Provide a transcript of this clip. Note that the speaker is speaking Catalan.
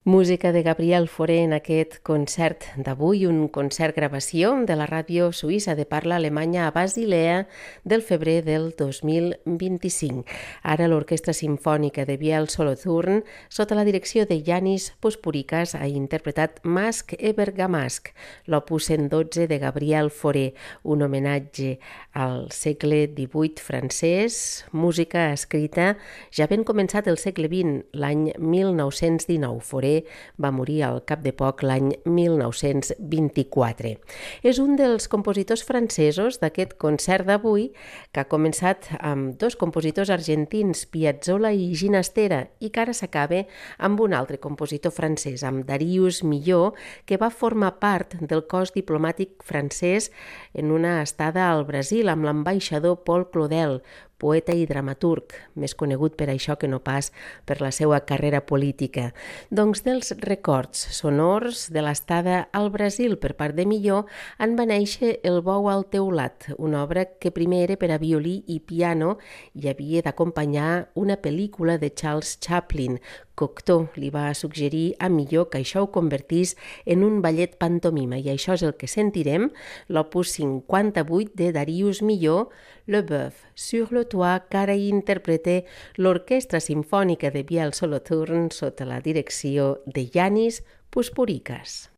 Música de Gabriel Fauré en aquest concert d'avui, un concert gravació de la ràdio suïssa de parla alemanya a Basilea del febrer del 2025. Ara l'Orquestra Simfònica de Biel-Solothurn, sota la direcció de Yanis Pospurikas, ha interpretat Masque et Bergamasque, l'opus 112 de Gabriel Fauré, un homenatge al segle XVIII francès, música escrita ja ben començat el segle XX, l'any 1919. Fauré va morir al cap de poc l'any 1924. És un dels compositors francesos d'aquest concert d'avui, que ha començat amb dos compositors argentins, Piazzolla i Ginastera, i que ara s'acaba amb un altre compositor francès, amb Darius Milhaud, que va formar part del cos diplomàtic francès en una estada al Brasil amb l'ambaixador Paul Claudel, poeta i dramaturg, més conegut per això que no pas per la seva carrera política. Doncs dels records sonors de l'estada al Brasil per part de Milhaud en va néixer El bou al teulat, una obra que primer era per a violí i piano i havia d'acompanyar una pel·lícula de Charles Chaplin. Cocteau li va suggerir a Milhaud que això ho convertís en un ballet pantomima i això és el que sentirem, l'opus 58 de Darius Milhaud, Le Boeuf sur le toit, que ara hi interpreta l'Orquestra Simfònica de Biel-Solothurn sota la direcció de Yanis Pospurikas.